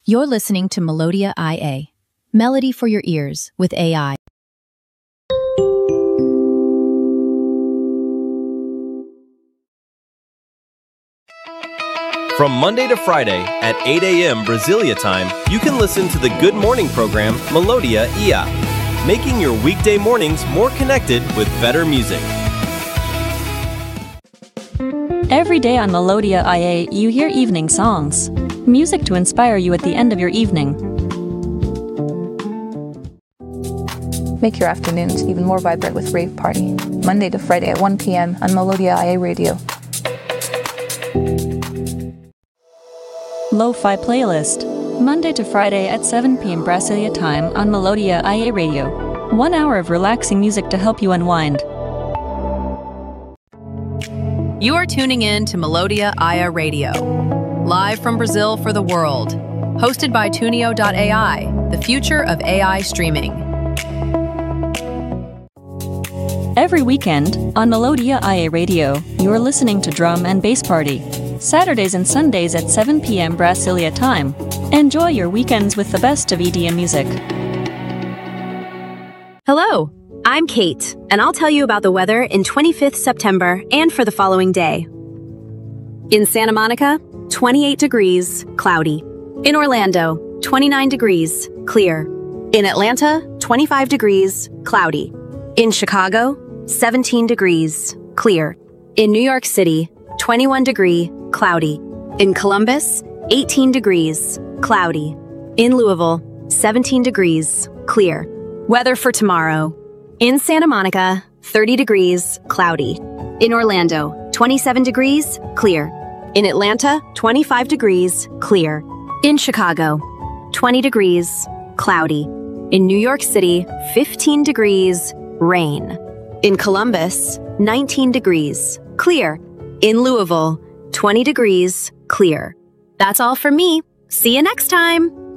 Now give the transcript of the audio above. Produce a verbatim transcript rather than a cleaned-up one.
You're listening to Melodia I A, melody for your ears with A I. From Monday to Friday at eight a.m. Brasilia time, you can listen to the Good Morning program Melodia I A, making your weekday mornings more connected with better music. Every day on Melodia I A, you hear evening songs. Music to inspire you at the end of your evening. Make your afternoons even more vibrant with Rave Party, Monday to Friday at one p.m. on Melodia I A Radio. Lo-Fi Playlist, Monday to Friday at seven p.m. Brasilia time on Melodia I A Radio. One hour of relaxing music to help you unwind. You are tuning in to Melodia I A Radio, live from Brazil for the world, hosted by Tunio dot A I, the future of A I streaming. Every weekend on Melodia I A Radio, you're listening to Drum and Bass Party, Saturdays and Sundays at seven p.m. Brasilia time. Enjoy your weekends with the best of E D M music. Hello, I'm Kate, and I'll tell you about the weather in twenty-fifth September and for the following day. In Santa Monica, twenty-eight degrees, cloudy. In Orlando, twenty-nine degrees, clear. In Atlanta, twenty-five degrees, cloudy. In Chicago, seventeen degrees, clear. In New York City, twenty-one degree, cloudy. In Columbus, eighteen degrees, cloudy. In Louisville, seventeen degrees, clear. Weather for tomorrow. In Santa Monica, thirty degrees, cloudy. In Orlando, twenty-seven degrees, clear. In Atlanta, twenty-five degrees, clear. In Chicago, twenty degrees, cloudy. In New York City, fifteen degrees, rain. In Columbus, nineteen degrees, clear. In Louisville, twenty degrees, clear. That's all for me. See you next time.